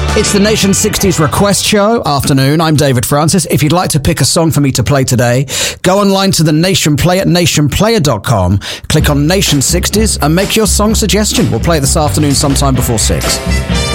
It's the Nation 60s Request Show. Afternoon, I'm David Francis. If you'd like to pick a song for me to play today, go online to the Nation Play at nationplayer.com, click on Nation 60s and make your song suggestion. We'll play it this afternoon sometime before 6.